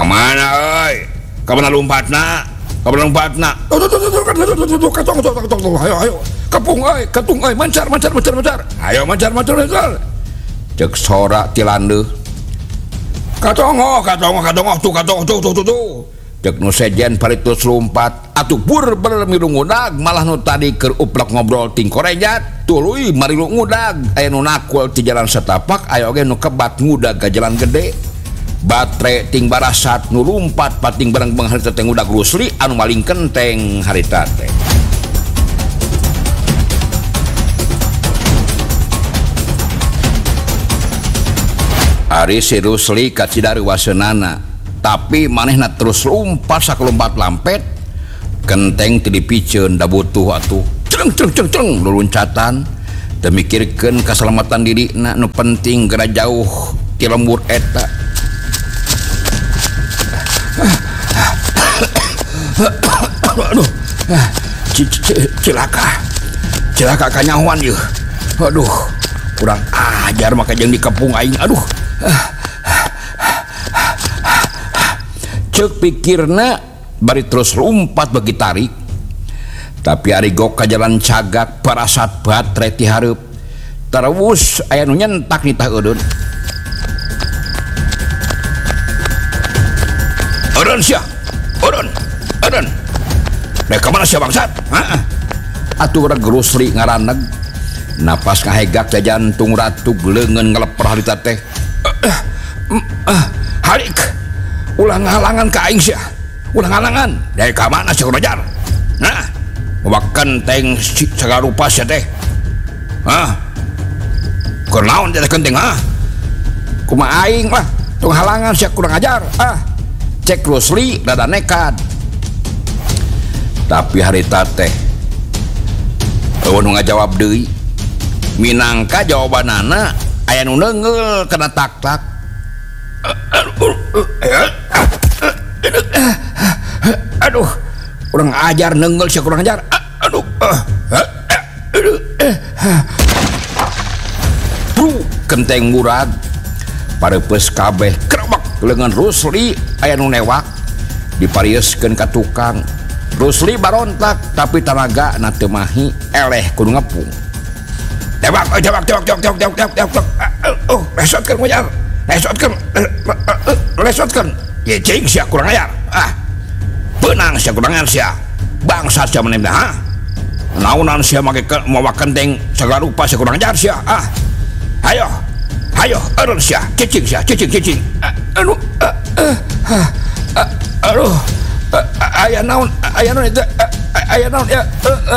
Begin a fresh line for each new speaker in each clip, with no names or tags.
Kamana euy? Kamana lompatna? Kamana lompatna? Ayo. Kapung euy, katung euy, mancar. Ayo mancar. Cek sorak ti landeuh. Katongo tuh. Cek nu sejen paritus lumpat atuh bur milu ngudag malah nu tadi keur uplek ngobrol ting korejat tuluy marilu ngudag aya nu nakul ti jalan setapak aya oge nu kebat ngudag ka jalan gede batre ting barasat nu lumpat pating bareng harita teh ngudag rusli anu maling kenteng harita teh ari si Rusli ka Cidari waseunana tapi manehna terus lumpat sakelompat lampet kenteng teu dipikeun da butuh atuh cereng luluncatan teu mikirkeun kasalamatan dirina nu penting geura jauh ti lembur eta aduh cilaka kanyahoan ieu aduh kurang ajar maka jeung di kampung aing aduh cek pikirna bari terus lumpat bagi tarik tapi ari gok ka jalan cagak parasat batre ti hareup terus aya nu nyentak ni tah eudeun eudeun rek ka mana sia bangsat atuh reg Rusli ngaraneg napas ngahegak teh jantung ratu leungeun ngaleper harita teh harik ulah ngalangan ka aing sia ulah ngalangan dari ka mana sia Rajar nah bawa kenteng segala rupa sia teh keur naon teh kenteng kumaha aing lah tong halangan sia kurang ajar cek Rusli rada nekat tapi harita teh eueuh nu ngajawab deui minangka jawabanana aya nu neungeul kana tak-tak aduh kurang ajar neungeul sia kurang ajar aduh kenteng murag pareupes kabeh kerebek leungeun Rusli aya nu newak diparioskeun ka tukang Rusli barontak tapi tanaga na teu mahi eleh kudu ngepung tewak lesotkeun ngojar lesotkeun ye cing sia kurang ajar beunang sia kurang ajar sia bangsat sia maneh naonan sia make mawa kenteng sagala rupa sia kurang ajar sia ayo eureun sia cicing aduh aya naon itu aya naon ya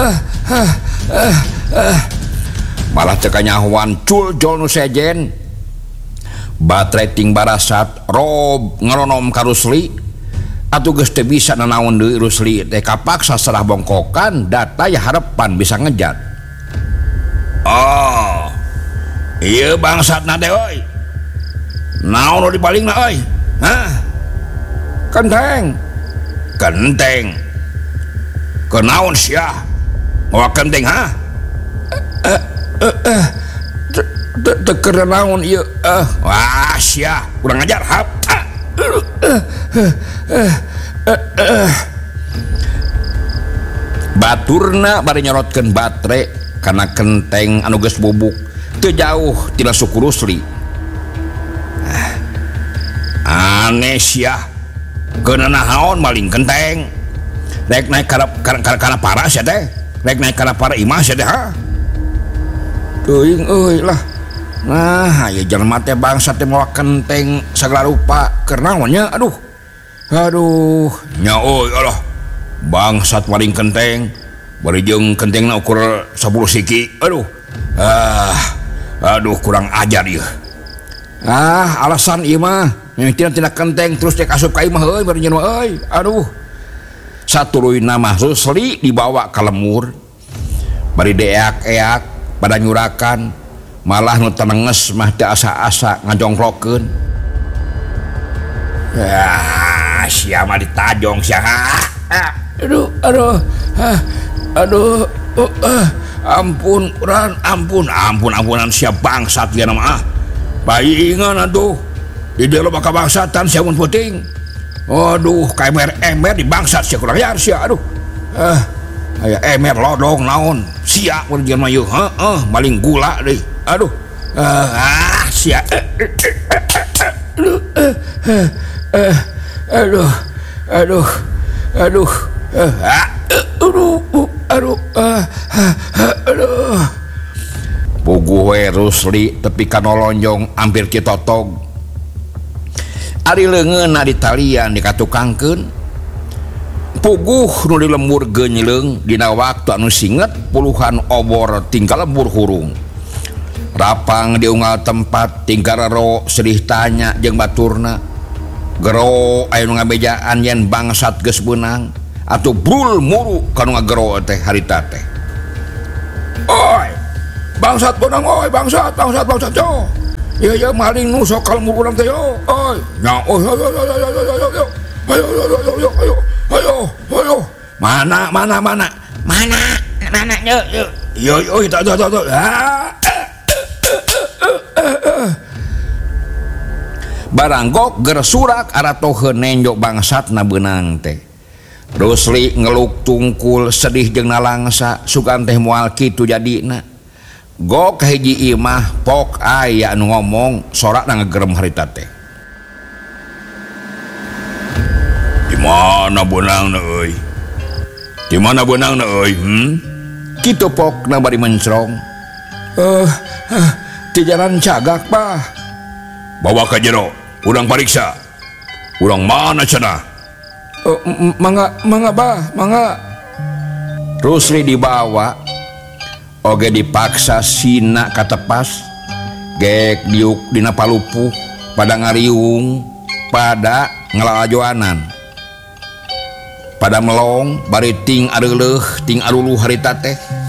malah teu kanyahoan cul jol nu sejen batre ting barasat rob ngaronom ka Rusli atuh geus teu bisa nanaon deui Rusli teh kapaksa serah bongkokan data ya harapan bisa ngejat ieu bangsatna teh euy naon nu dibalingna euy kenteng kenaon sia mawa kenteng teu naon ieu wah sia kurang ajar baturna bari nyorotkeun batre kana kenteng anu geus bubuk teu jauh tina suku Rusli aneh sia keuna naon maling kenteng rek naik kana para sia teh rek naik kana para imah sia teh teuing euy lah nah aya jelema teh bangsa teh mawa kenteng sagala rupa keur naon nya aduh nya euy Allah bangsat maling kenteng bari jeung kentengna ukur 10 siki aduh kurang ajar ieu alasan ieu mah mimitian tina kenteng terus cek asup ka imah euy bari nyeun euy aduh satuluyna mah Rusli dibawa ka lemur bari deak-eak pada nyurakan malah nu tenenges mah teu asa-asa ngajongklokeun sia mah ditajong sia ampun urang ampunan sia bangsat ieu mah baingan atuh di dalam bangsatan sia mun penting Aduh, emer di bangsat sia kurang yar sia aduh. Aya emer lodong naon. Sia mun jeung mah maling gula deui. Aduh. Sia. Aduh. Puguh we Rusli tepi kana lonjong hampir kitotog. Ari leungeunna di talian dikatukangkeun. Puguh nu di lembur geunyeuleung dina waktu anu singet puluhan obor tingkal lembur hurung. Rapang diunggal tempat tingkal rero sedih tanya jeung baturna. Gero aya nu ngabejaan yen bangsat geus beunang atuh brul muru kanu ngagero teh harita teh. Oi, bangsat beunang oi, bangsat yo. Ya maling nu sok kalmur urang teh yo. Oi, nya ayo. Mana yo. Yo tak. Baranggok gersurak aratoheun nenjok bangsatna beunang teh. Rusli ngeluk tungkul sedih jeung nalangsa sugan teh moal kitu jadina. Gok hiji imah pok aya anu ngomong sorakna ngagerem harita teh. Di mana beunangna euy? Kitu pokna bari mencrong. Di jalan Cagak, Pak. Bawa ka jero, urang pariksa. Urang mana cenah? Mangga, Bah, mangga. Rusli dibawa, oge dipaksa sina katepas, gek diuk dina palupuh, pada ngariung, pada ngalajoanan, pada melong, bari ting areuleuh, ting aruluh harita teh.